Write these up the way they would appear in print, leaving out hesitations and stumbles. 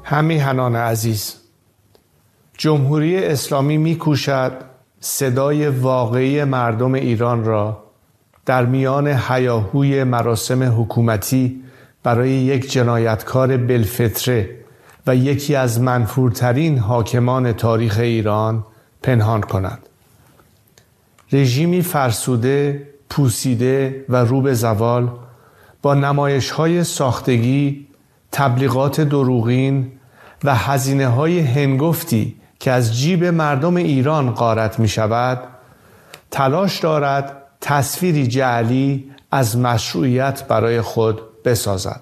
همیهنان عزیز، جمهوری اسلامی می‌کوشد صدای واقعی مردم ایران را در میان هیاهوی مراسم حکومتی برای یک جنایتکار بالفطره و یکی از منفورترین حاکمان تاریخ ایران پنهان کند. رژیمی فرسوده، پوسیده و رو به زوال با نمایش‌های ساختگی، تبلیغات دروغین و هزینه‌های هنگفتی که از جیب مردم ایران غارت می‌شود، تلاش دارد تصویری جعلی از مشروعیت برای خود بسازد.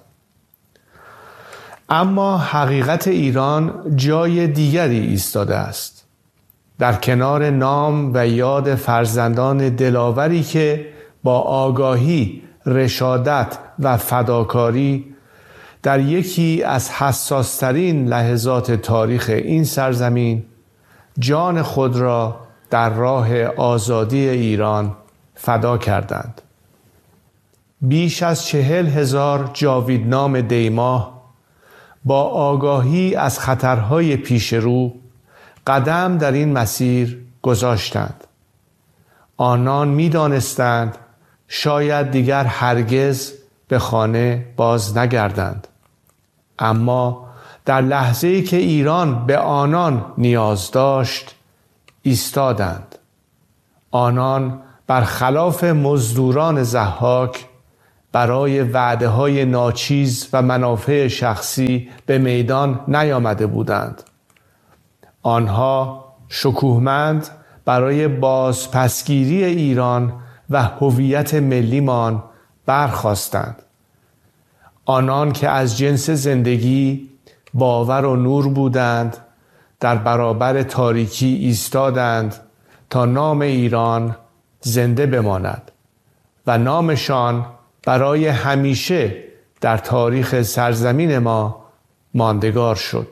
اما حقیقت ایران جای دیگری ایستاده است. در کنار نام و یاد فرزندان دلاوری که با آگاهی، رشادت و فداکاری در یکی از حساس‌ترین لحظات تاریخ این سرزمین جان خود را در راه آزادی ایران فدا کردند. بیش از 40,000 جاویدنام دیماه با آگاهی از خطرهای پیش رو قدم در این مسیر گذاشتند. آنان می‌دانستند شاید دیگر هرگز به خانه باز نگردند، اما در لحظه‌ای که ایران به آنان نیاز داشت ایستادند. آنان برخلاف مزدوران ضحاک برای وعده‌های ناچیز و منافع شخصی به میدان نیامده بودند. آنها شکوهمند برای بازپسگیری ایران و هویت ملیمان برخاستند. آنان که از جنس زندگی باور و نور بودند در برابر تاریکی ایستادند تا نام ایران زنده بماند و نامشان برای همیشه در تاریخ سرزمین ما ماندگار شد.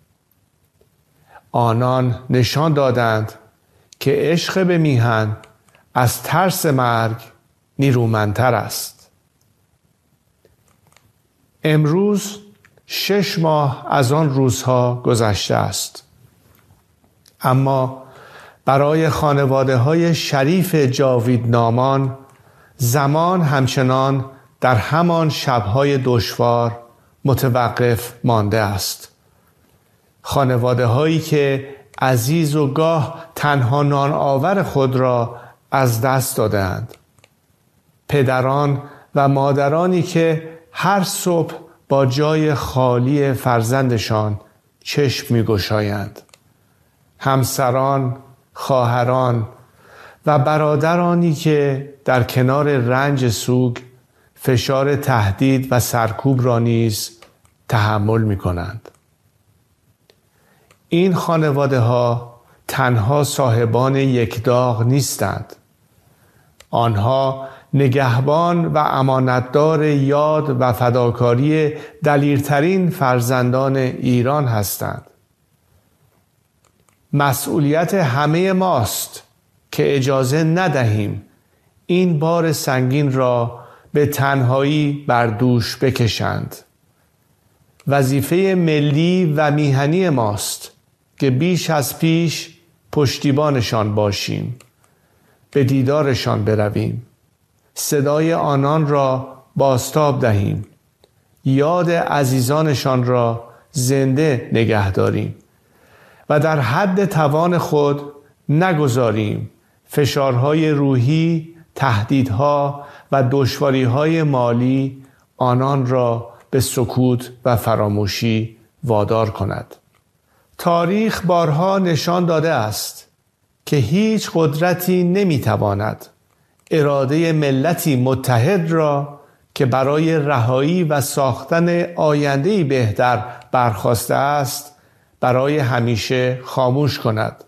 آنان نشان دادند که عشق به میهن از ترس مرگ نیرومندتر است. امروز 6 ماه از آن روزها گذشته است، اما برای خانواده‌های شریف جاویدنامان زمان همچنان در همان شب‌های دشوار متوقف مانده است. خانواده‌هایی که عزیز و گاه تنها نان آور خود را از دست دادند. پدران و مادرانی که هر صبح با جای خالی فرزندشان چشم می‌گشایند. همسران، خواهران و برادرانی که در کنار رنج سوگ فشار تهدید و سرکوب را نیز تحمل می‌کنند. این خانواده‌ها تنها صاحبان یک داغ نیستند. آنها نگهبان و امانتدار یاد و فداکاری دلیرترین فرزندان ایران هستند. مسئولیت همه ماست که اجازه ندهیم این بار سنگین را به تنهایی بر دوش بکشند. وظیفه ملی و میهنی ماست که بیش از پیش پشتیبانشان باشیم، به دیدارشان برویم، صدای آنان را بازتاب دهیم، یاد عزیزانشان را زنده نگه داریم و در حد توان خود نگذاریم فشارهای روحی، تهدیدها و دشواریهای مالی آنان را به سکوت و فراموشی وادار کند. تاریخ بارها نشان داده است که هیچ قدرتی نمیتواند اراده ملتی متحد را که برای رهایی و ساختن آینده‌ای بهتر برخاسته است برای همیشه خاموش کند.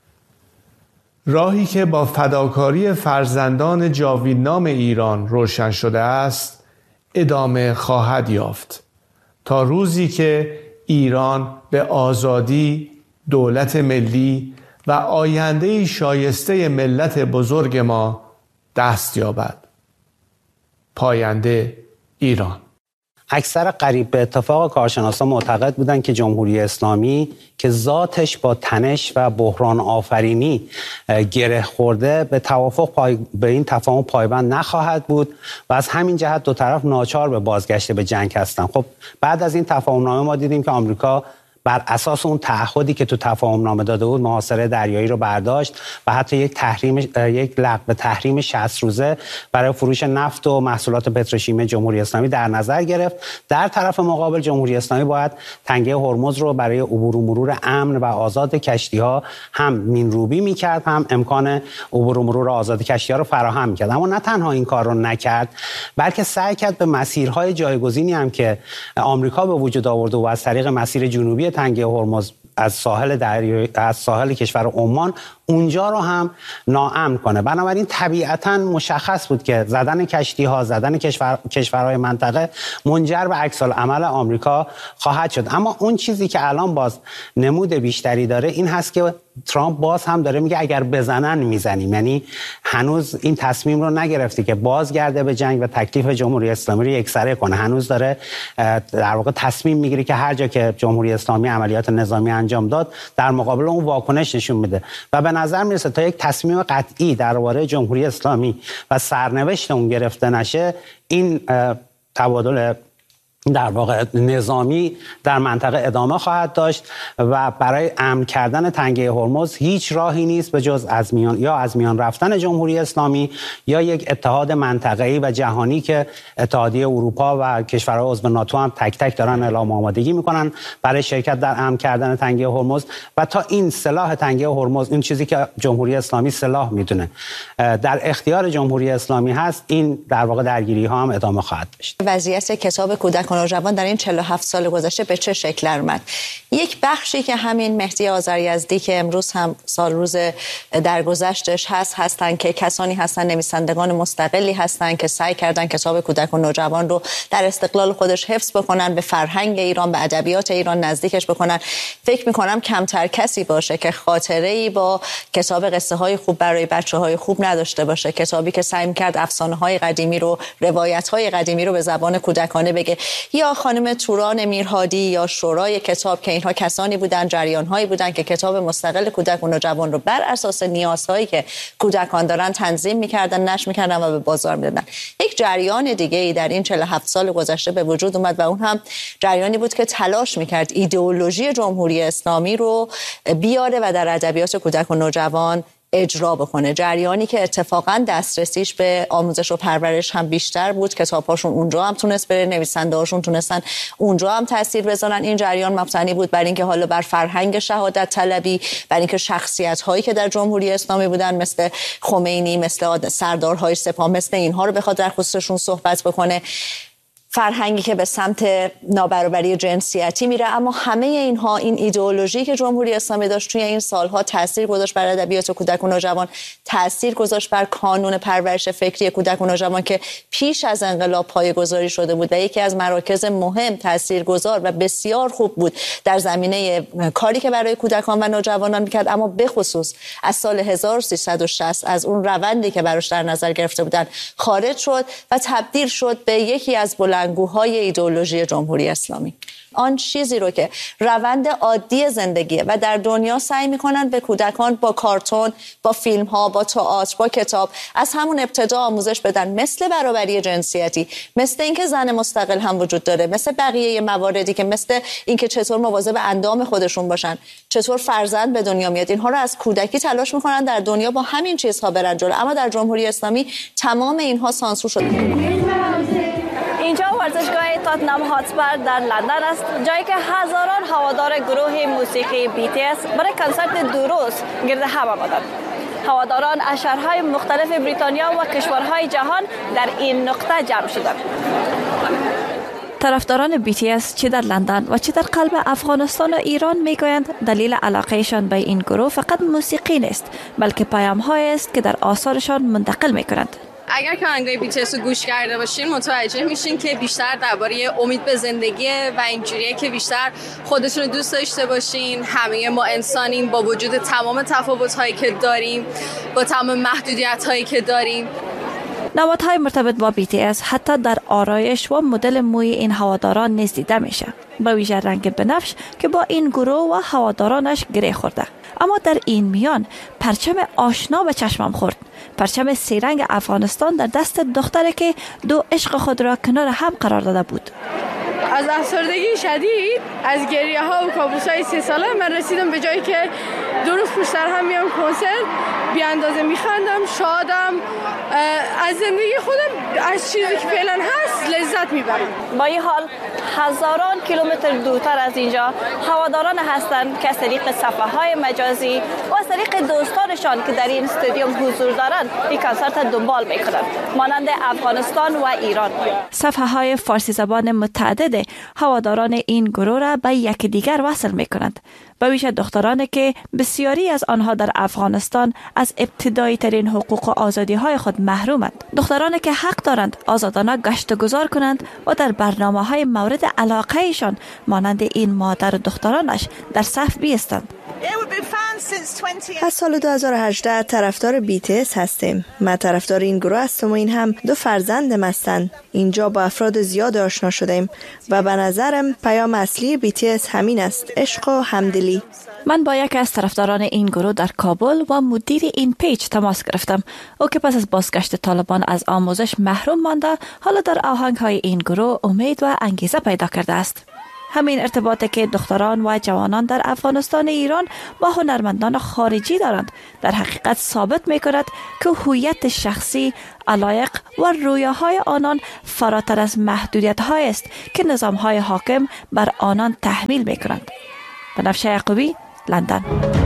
راهی که با فداکاری فرزندان جاویدنام ایران روشن شده است ادامه خواهد یافت تا روزی که ایران به آزادی، دولت ملی و آینده‌ای شایسته ملت بزرگ ما دست یابد. پاینده ایران. اکثر قریب به اتفاق کارشناسان معتقد بودند که جمهوری اسلامی که ذاتش با تنش و بحران آفرینی گره خورده به این تفاهم پایبند نخواهد بود و از همین جهت دو طرف ناچار به بازگشت به جنگ هستند. خب بعد از این تفاهم نامه ما دیدیم که آمریکا بر اساس اون تعهدی که تو تفاهم نامه داده بود محاصره دریایی رو برداشت و حتی یک لغو تحریم 60 روزه برای فروش نفت و محصولات پتروشیمی جمهوری اسلامی در نظر گرفت. در طرف مقابل جمهوری اسلامی باید تنگه هرمز رو برای عبور و مرور امن و آزاد کشتی‌ها هم مینروبی می‌کرد، هم امکان عبور و مرور آزاد کشتی‌ها رو فراهم می‌کرد. اما نه تنها این کار رو نکرد، بلکه سعی کرد به مسیرهای جایگزینی هم که آمریکا به وجود آورده و از طریق مسیر جنوبی تنگه هرمز از ساحل کشور عمان اونجا رو هم ناامن کنه. بنابراین طبیعتاً مشخص بود که زدن کشتی‌ها، زدن کشورهای منطقه منجر به عکس‌العمل آمریکا خواهد شد. اما اون چیزی که الان باز نمود بیشتری داره این هست که ترامپ باز هم داره میگه اگر بزنن میزنیم، یعنی هنوز این تصمیم رو نگرفته که بازگرده به جنگ و تکلیف جمهوری اسلامی رو یکسره کنه. هنوز داره در واقع تصمیم میگیره که هر جا که جمهوری اسلامی عملیات نظامی انجام داد در مقابل اون واکنش نشون میده و به نظر میرسه تا یک تصمیم قطعی درباره جمهوری اسلامی و سرنوشت اون گرفته نشه، این تبادل در واقع نظامی در منطقه ادامه خواهد داشت و برای امن کردن تنگه هرمز هیچ راهی نیست به جز از میان رفتن جمهوری اسلامی یا یک اتحاد منطقه‌ای و جهانی که اتحادیه اروپا و کشورهای عضو ناتو هم تک تک دارن اعلام آمادگی میکنن برای شرکت در امن کردن تنگه هرمز و تا این سلاح تنگه هرمز، این چیزی که جمهوری اسلامی سلاح میدونه، در اختیار جمهوری اسلامی هست، این در واقع درگیری ها هم ادامه خواهد داشت. وضعیت کتاب کودکان و جوان در این 47 سال گذشته به چه شکل درآمد؟ یک بخشی که همین مهدی آذریزدی که امروز هم سال روز درگذشتش هستن که کسانی هستن، نویسندگان مستقلی هستن که سعی کردن کتاب کودک و نوجوان رو در استقلال خودش حفظ بکنن، به فرهنگ ایران، به ادبیات ایران نزدیکش بکنن. فکر می‌کنم کمتر کسی باشه که خاطره‌ای با کتاب قصه های خوب برای بچه‌های خوب نداشته باشه. کتابی که سعی می‌کرد افسانه‌های قدیمی رو، روایت‌های قدیمی رو به زبان کودکانه بگه. یا خانم توران میرهادی یا شورای کتاب که اینها کسانی بودن، جریان‌هایی بودن که کتاب مستقل کودک و نوجوان رو بر اساس نیازهایی که کودکان دارن تنظیم می‌کردن، نشر می‌کردن و به بازار می‌دادن. یک جریان دیگه‌ای در این 47 سال گذشته به وجود اومد و اون هم جریانی بود که تلاش می‌کرد ایدئولوژی جمهوری اسلامی رو بیاره و در ادبیات کودک و نوجوان اجرا بکنه. جریانی که اتفاقا دسترسیش به آموزش و پرورش هم بیشتر بود، کتاب‌هاشون اونجا هم تونست بره، نویسنده‌هاشون تونستن اونجا هم تاثیر بذارن. این جریان مبتنی بود بر اینکه حالا بر فرهنگ شهادت طلبی، بر اینکه شخصیت‌هایی که در جمهوری اسلامی بودن مثل خمینی، مثل سردارهای سپاه، مثل اینها رو بخواد در خصوصشون صحبت بکنه. فرهنگی که به سمت نابرابری جنسیتی میره. اما همه اینها، این ایدئولوژی که جمهوری اسلامی داشت توی این سالها تاثیر گذاشت بر ادبیات کودک و نوجوان، تاثیر گذاشت بر کانون پرورش فکری کودک و نوجوان که پیش از انقلاب پایه‌گذاری شده بود و یکی از مراکز مهم، تاثیرگذار و بسیار خوب بود در زمینه کاری که برای کودکان و نوجوانان میکرد. اما به خصوص از سال 1360 از اون روندی که براش در نظر گرفته بودن خارج شد و تبدیل شد به یکی از بلندگوهای ایدئولوژی جمهوری اسلامی. آن چیزی رو که روند عادی زندگیه و در دنیا سعی میکنن به کودکان با کارتون، با فیلم ها، با تئاتر، با کتاب از همون ابتدا آموزش بدن، مثل برابری جنسیتی، مثل اینکه زن مستقل هم وجود داره، مثل بقیه مواردی که مثل اینکه چطور مواظب اندام خودشون باشن، چطور فرزند به دنیا میاد. اینها رو از کودکی تلاش میکنن در دنیا با همین چیزها برن جلو. اما در جمهوری اسلامی تمام اینها سانسور شده. اینجا ورزشگاه تاتنام هاتسپر در لندن است، جایی که هزاران هوادار گروه موسیقی BTS برای کنسرت 2 روز گرد هم آمدند. هواداران از شهرهای مختلف بریتانیا و کشورهای جهان در این نقطه جمع شدند. طرفداران BTS چه در لندن و چه در قلب افغانستان و ایران میگویند دلیل علاقهشان به این گروه فقط موسیقی نیست، بلکه پیام‌هایی است که در آثارشان منتقل میکنند. اگر که آهنگای BTS رو گوش کرده باشین متوجه میشین که بیشتر درباره امید به زندگیه و اینجوریه که بیشتر خودتون رو دوست داشته باشین. همه ما انسانیم با وجود تمام تفاوت‌هایی که داریم، با تمام محدودیت‌هایی که داریم. نمادهای مرتبط با BTS حتی در آرایش و مدل موی این هواداران نیز دیده میشه، به ویژه رنگ بنفش که با این گروه و هوادارانش گره خورده. اما در این میان پرچم آشنا به چشمم خورد، پرچم سیرنگ افغانستان در دست دختری که دو عشق خود را کنار هم قرار داده بود. از افسردگی شدید، از گریه ها و کابوس های 3 ساله من رسیدم به جایی که 2 روز پشت سر هم میام کنسرت، بی اندازه میخندم، شادم، از زندگی خودم، از چیزی که فعلا هست لذت میبرم. با این حال هزاران کیلومتر دورتر از اینجا هواداران هستند که از طریق صفحه های مجازی و از طریق دوستانشان که در این استادیوم حضور دارند این کنسرت دنبال میکنند، مانند افغانستان و ایران. صفحه های فارسی زبان متعدد هواداران این گروه را به یکدیگر وصل میکنند، به ویژه دخترانی که بسیاری از آنها در افغانستان از ابتدایی ترین حقوق و آزادی های خود محرومند. دخترانی که حق دارند آزادانه گشت و گذار کنند و در برنامه های مورد علاقه ایشان مانند این مادر و دخترانش در صف بیستند. از سال 2018 طرفدار BTS هستیم. من طرفدار این گروه هستم و این هم 2 فرزندم هستند. اینجا با افراد زیاد آشنا شدیم و به نظرم پیام اصلی BTS همین است: عشق و همدلی. من با یکی از طرفداران این گروه در کابل و مدیر این پیج تماس گرفتم. او که پس از بازگشت طالبان از آموزش محروم مانده، حالا در آهنگ‌های این گروه امید و انگیزه پیدا کرده است. همین ارتباطی که دختران و جوانان در افغانستان ایران با هنرمندان خارجی دارند در حقیقت ثابت می‌کند که هویت شخصی، علایق و رویاهای آنان فراتر از محدودیت‌هایی است که نظام‌های حاکم بر آنان تحمیل می‌کنند. بنفشه یعقوبی، لندن.